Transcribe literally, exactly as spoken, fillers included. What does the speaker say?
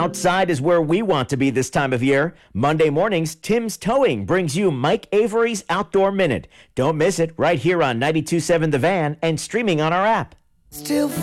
Outside is where we want to be this time of year. Monday mornings, Tim's Towing brings you Mike Avery's Outdoor Minute. Don't miss it right here on ninety-two point seven The Van and streaming on our app. Still